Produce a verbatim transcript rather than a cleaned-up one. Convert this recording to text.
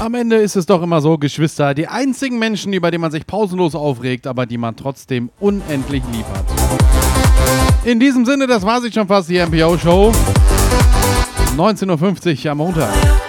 Am Ende ist es doch immer so, Geschwister, die einzigen Menschen, über die man sich pausenlos aufregt, aber die man trotzdem unendlich lieb hat. In diesem Sinne, das war sie schon fast, die M P O-Show. neunzehn Uhr fünfzig am Montag.